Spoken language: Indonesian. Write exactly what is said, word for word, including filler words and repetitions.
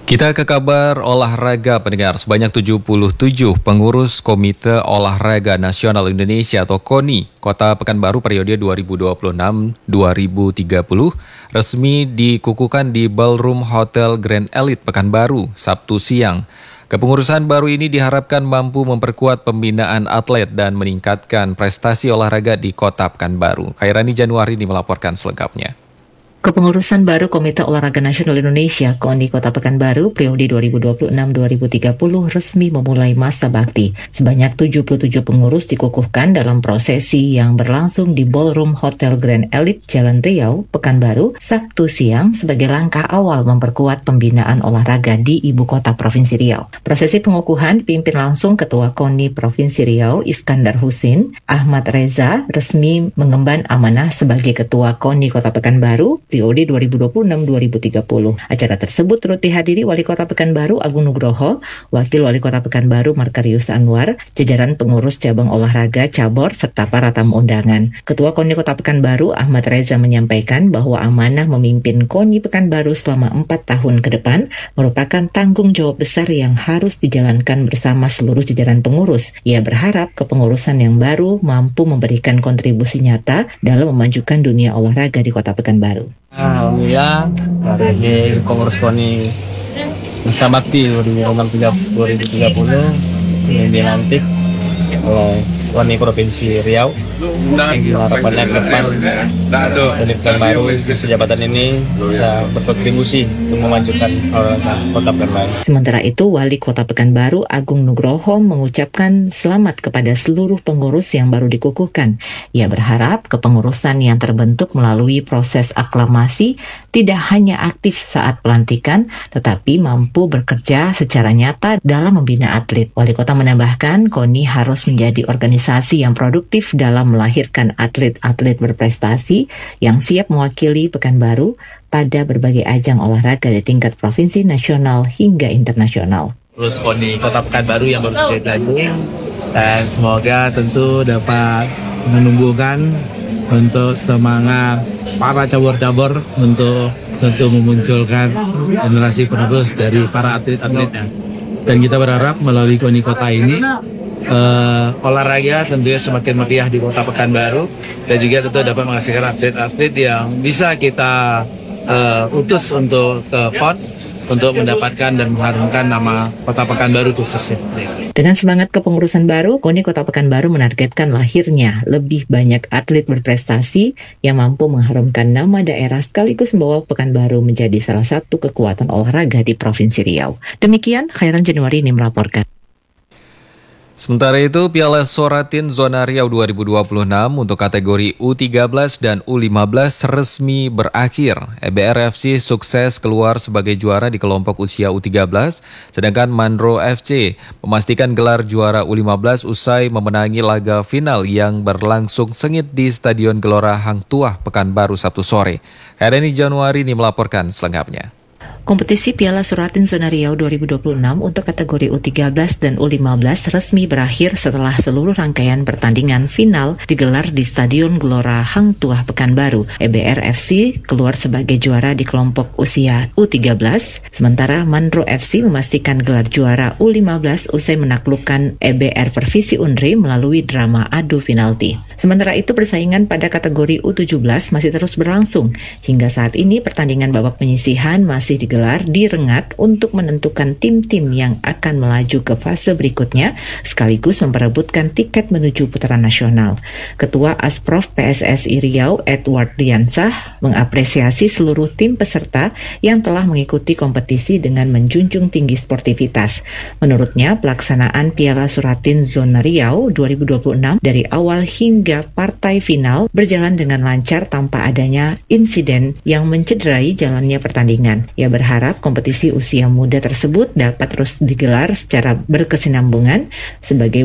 Kita ke kabar olahraga pendengar. Sebanyak tujuh puluh tujuh pengurus Komite Olahraga Nasional Indonesia atau KONI Kota Pekanbaru periode dua ribu dua puluh enam sampai dua ribu tiga puluh resmi dikukuhkan di Ballroom Hotel Grand Elite Pekanbaru Sabtu siang. Kepengurusan baru ini diharapkan mampu memperkuat pembinaan atlet dan meningkatkan prestasi olahraga di Kota Pekanbaru. Khairani Januari ini melaporkan selengkapnya. Kepengurusan baru Komite Olahraga Nasional Indonesia KONI Kota Pekanbaru periode dua ribu dua puluh enam sampai dua ribu tiga puluh resmi memulai masa bakti. Sebanyak tujuh puluh tujuh pengurus dikukuhkan dalam prosesi yang berlangsung di Ballroom Hotel Grand Elite Jalan Riau, Pekanbaru, Sabtu siang sebagai langkah awal memperkuat pembinaan olahraga di Ibu Kota Provinsi Riau. Prosesi pengukuhan dipimpin langsung Ketua KONI Provinsi Riau Iskandar Husin. Ahmad Reza resmi mengemban amanah sebagai Ketua KONI Kota Pekanbaru periode dua ribu dua puluh enam sampai dua ribu tiga puluh. Acara tersebut turut dihadiri Wali Kota Pekanbaru Agung Nugroho, Wakil Wali Kota Pekanbaru Markarius Anwar, jajaran pengurus cabang olahraga cabur, serta para tamu undangan. Ketua KONI Kota Pekanbaru Ahmad Reza menyampaikan bahwa amanah memimpin KONI Pekanbaru selama empat tahun ke depan merupakan tanggung jawab besar yang harus dijalankan bersama seluruh jajaran pengurus. Ia berharap kepengurusan yang baru mampu memberikan kontribusi nyata dalam memajukan dunia olahraga di Kota Pekanbaru. Alhamdulillah, hari ini pengurus KONI bisa bakti dua ribu dua puluh enam sampai dua ribu tiga puluh ini dilantik oleh KONI Provinsi Riau. Harapannya ke depan dari Pekanbaru sejabatan ini bisa berkontribusi untuk memajukan olahraga Kota Pekanbaru. Sementara itu, Wali Kota Pekanbaru Agung Nugroho mengucapkan selamat kepada seluruh pengurus yang baru dikukuhkan. Ia berharap kepengurusan yang terbentuk melalui proses aklamasi tidak hanya aktif saat pelantikan, tetapi mampu bekerja secara nyata dalam membina atlet. Wali Kota menambahkan, KONI harus menjadi organisasi yang produktif dalam melahirkan atlet-atlet berprestasi yang siap mewakili Pekanbaru pada berbagai ajang olahraga di tingkat provinsi, nasional, hingga internasional. Terus KONI Kota Pekanbaru yang baru saja dilantik, dan semoga tentu dapat menumbuhkan untuk semangat para cabur-cabur untuk tentu memunculkan generasi penerus dari para atlet-atletnya. Dan kita berharap melalui KONI Kota ini Uh, olahraga tentunya semakin meriah di Kota Pekanbaru dan juga tentu dapat menghasilkan atlet-atlet yang bisa kita uh, utus untuk ke P O N untuk mendapatkan dan mengharumkan nama Kota Pekanbaru khususnya. Dengan semangat kepengurusan baru, KONI Kota Pekanbaru menargetkan lahirnya lebih banyak atlet berprestasi yang mampu mengharumkan nama daerah sekaligus membawa Pekanbaru menjadi salah satu kekuatan olahraga di Provinsi Riau. Demikian, Khairan Januari ini melaporkan. Sementara itu, Piala Soratin Zona Riau dua ribu dua puluh enam untuk kategori U tiga belas dan U lima belas resmi berakhir. E B R F C sukses keluar sebagai juara di kelompok usia U tiga belas, sedangkan Mandro F C memastikan gelar juara U lima belas usai memenangi laga final yang berlangsung sengit di Stadion Gelora Hang Tuah, Pekanbaru Sabtu sore. Khairani Januari ini melaporkan selengkapnya. Kompetisi Piala Soratin Zona Riau dua ribu dua puluh enam untuk kategori U tiga belas dan U lima belas resmi berakhir setelah seluruh rangkaian pertandingan final digelar di Stadion Gelora Hang Tuah, Pekanbaru. E B R F C keluar sebagai juara di kelompok usia U tiga belas, sementara Mandro F C memastikan gelar juara U lima belas usai menaklukkan E B R Pervisi Unri melalui drama adu penalti. Sementara itu, persaingan pada kategori U tujuh belas masih terus berlangsung. Hingga saat ini, pertandingan babak penyisihan masih digelar di Rengat untuk menentukan tim-tim yang akan melaju ke fase berikutnya, sekaligus memperebutkan tiket menuju putaran nasional. Ketua Asprof P S S I Riau, Edward Diansah, mengapresiasi seluruh tim peserta yang telah mengikuti kompetisi dengan menjunjung tinggi sportivitas. Menurutnya, pelaksanaan Piala Soratin Zona Riau dua ribu dua puluh enam dari awal hingga partai final berjalan dengan lancar tanpa adanya insiden yang mencederai jalannya pertandingan. Ia berharap kompetisi usia muda tersebut dapat terus digelar secara berkesinambungan sebagai